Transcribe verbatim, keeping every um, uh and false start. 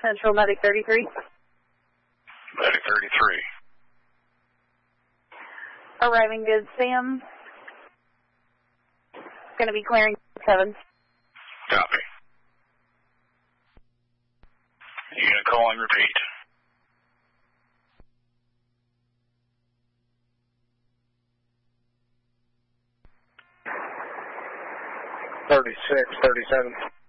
Central Medic thirty-three. Medic thirty-three. Arriving good, Sam. Going to be clearing seven. Copy. Unit calling, repeat. thirty-six, thirty-seven.